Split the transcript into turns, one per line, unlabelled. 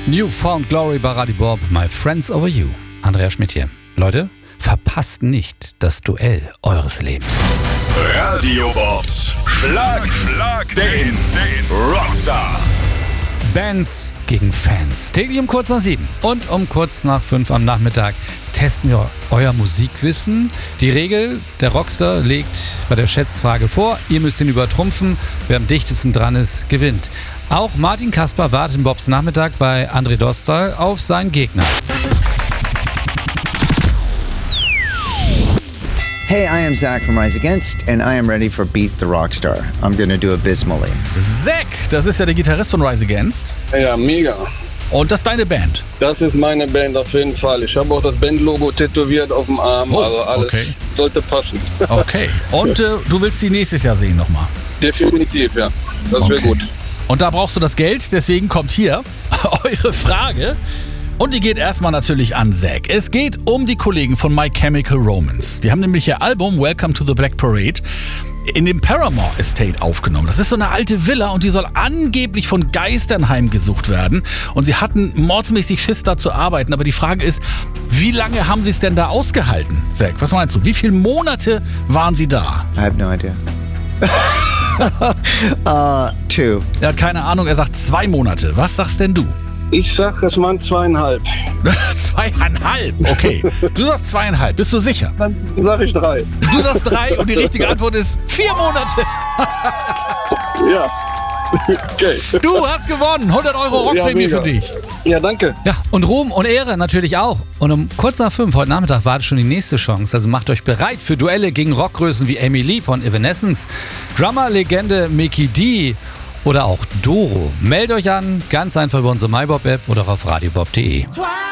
New Found Glory bei Radio Bob, My Friends Over You. Andrea Schmidt hier. Leute, verpasst nicht das Duell eures Lebens.
Radio Bobs Schlag den Rockstar.
Bands gegen Fans. Täglich um kurz nach 7 und um kurz nach 5 am Nachmittag testen wir euer Musikwissen. Die Regel, der Rockstar legt bei der Schätzfrage vor, ihr müsst ihn übertrumpfen, wer am dichtesten dran ist, gewinnt. Auch Martin Kasper wartet im Bobs Nachmittag bei André Dostal auf seinen Gegner.
Hey, I am Zach from Rise Against, and I am ready for Beat the Rockstar. I'm gonna do abysmally.
Zack, das ist ja der Gitarrist von Rise Against.
Ja, mega.
Und das ist deine Band.
Das ist meine Band auf jeden Fall. Ich habe auch das Bandlogo tätowiert auf dem Arm. Also alles sollte passen.
Okay. Und du willst sie nächstes Jahr sehen nochmal?
Definitiv, ja. Das wäre gut.
Und da brauchst du das Geld, deswegen kommt hier eure Frage. Und die geht erstmal natürlich an Zack. Es geht um die Kollegen von My Chemical Romance. Die haben nämlich ihr Album Welcome to the Black Parade in dem Paramore Estate aufgenommen. Das ist so eine alte Villa und die soll angeblich von Geistern heimgesucht werden. Und sie hatten mordsmäßig Schiss, da zu arbeiten. Aber die Frage ist, wie lange haben sie es denn da ausgehalten? Zack, was meinst du? Wie viele Monate waren sie da?
I have no idea. 2.
Er hat keine Ahnung, er sagt 2 Monate. Was sagst denn du?
Ich sag, es waren 2,5.
2,5? Okay. Du sagst 2,5. Bist du sicher?
Dann sag ich 3.
Du sagst 3 und die richtige Antwort ist 4 Monate.
Ja. Okay.
Du hast gewonnen. 100 Euro Rockprämie für dich.
Ja, danke.
Ja, und Ruhm und Ehre natürlich auch. Und um kurz nach 5 heute Nachmittag wartet schon die nächste Chance. Also macht euch bereit für Duelle gegen Rockgrößen wie Amy Lee von Evanescence, Drummer-Legende Mickey D oder auch Doro. Meldet euch an, ganz einfach über unsere MyBob-App oder auf radiobob.de.